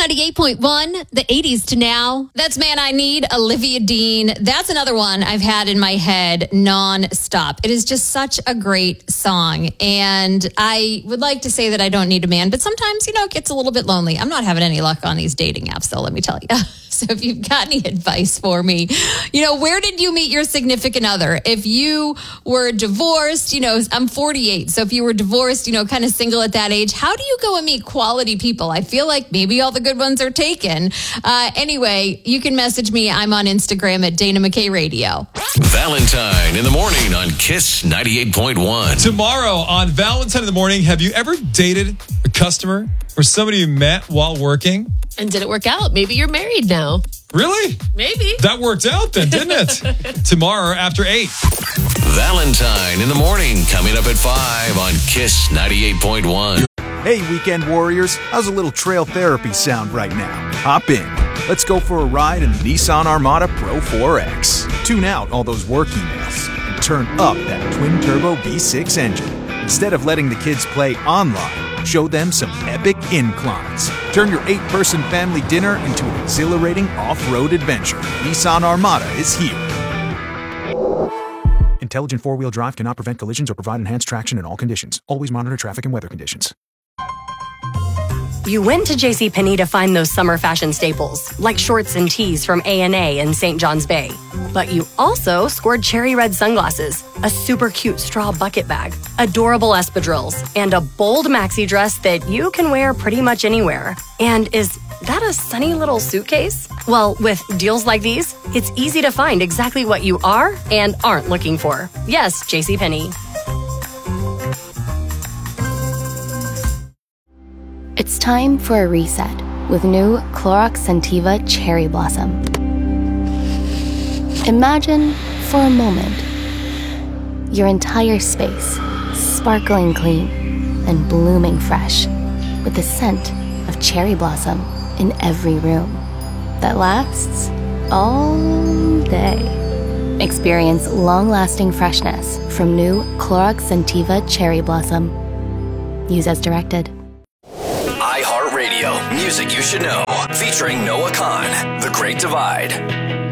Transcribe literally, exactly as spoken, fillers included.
ninety-eight point one, the eighties to now. That's Man I Need, Olivia Dean. That's another one I've had in my head non-stop. It is just such a great song. And I would like to say that I don't need a man, but sometimes, you know, it gets a little bit lonely. I'm not having any luck on these dating apps, though, let me tell you. So if you've got any advice for me, you know, where did you meet your significant other? If you were divorced, you know, I'm forty-eight. So if you were divorced, you know, kind of single at that age, how do you go and meet quality people? I feel like maybe all the good ones are taken. Uh, anyway, you can message me. I'm on Instagram at Dana McKay Radio. Valentine in the morning on Kiss ninety-eight point one. Tomorrow on Valentine in the morning, have you ever dated a customer or somebody you met while working? And did it work out? Maybe you're married now. Really? Maybe. That worked out then, didn't it? Tomorrow after eight. Valentine in the morning coming up at five on Kiss ninety-eight point one. Hey, weekend warriors. How's a little trail therapy sound right now? Hop in. Let's go for a ride in the Nissan Armada Pro four X. Tune out all those work emails and turn up that twin-turbo V six engine. Instead of letting the kids play online, show them some epic inclines. Turn your eight-person family dinner into an exhilarating off-road adventure. Nissan Armada is here. Intelligent four-wheel drive cannot prevent collisions or provide enhanced traction in all conditions. Always monitor traffic and weather conditions. You went to JCPenney to find those summer fashion staples, like shorts and tees from A and A in Saint John's Bay. But you also scored cherry red sunglasses, a super cute straw bucket bag, adorable espadrilles, and a bold maxi dress that you can wear pretty much anywhere. And is that a sunny little suitcase? Well, with deals like these, it's easy to find exactly what you are and aren't looking for. Yes, JCPenney. It's time for a reset with new Clorox Scentiva Cherry Blossom. Imagine, for a moment, your entire space sparkling clean and blooming fresh with the scent of cherry blossom in every room that lasts all day. Experience long-lasting freshness from new Clorox Scentiva Cherry Blossom. Use as directed. iHeartRadio, music you should know, featuring Noah Khan, The Great Divide.